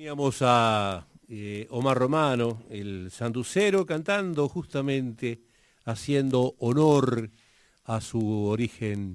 Teníamos a Omar Romano, el sanducero, cantando justamente, haciendo honor a su origen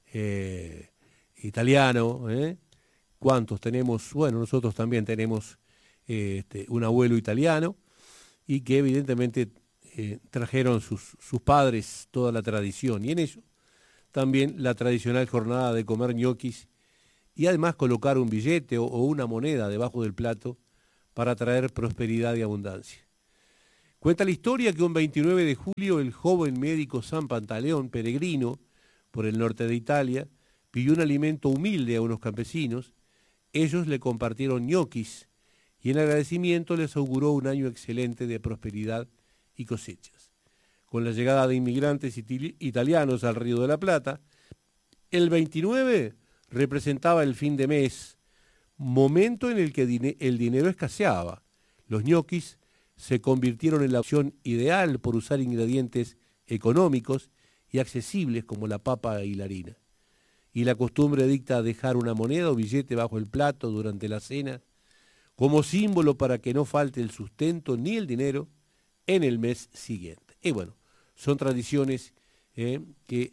italiano. ¿Cuántos tenemos? Bueno, nosotros también tenemos un abuelo italiano y que evidentemente trajeron sus padres toda la tradición. Y en ello también la tradicional jornada de comer ñoquis y además colocar un billete o una moneda debajo del plato para traer prosperidad y abundancia. Cuenta la historia que un 29 de julio el joven médico San Pantaleón, peregrino por el norte de Italia, pidió un alimento humilde a unos campesinos. Ellos le compartieron ñoquis y en agradecimiento les auguró un año excelente de prosperidad y cosechas. Con la llegada de inmigrantes italianos al Río de la Plata, el 29 representaba el fin de mes, momento en el que el dinero escaseaba. Los ñoquis se convirtieron en la opción ideal por usar ingredientes económicos y accesibles como la papa y la harina. Y la costumbre dicta dejar una moneda o billete bajo el plato durante la cena como símbolo para que no falte el sustento ni el dinero en el mes siguiente. Y bueno, son tradiciones que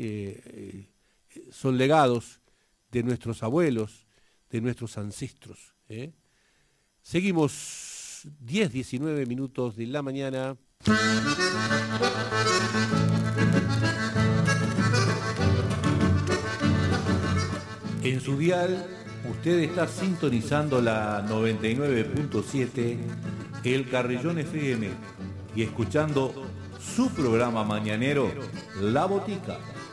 son legados de nuestros abuelos, de nuestros ancestros. Seguimos 19 minutos de la mañana. En su dial, usted está sintonizando la 99.7, El Carrillón FM, y escuchando su programa mañanero, La Botica.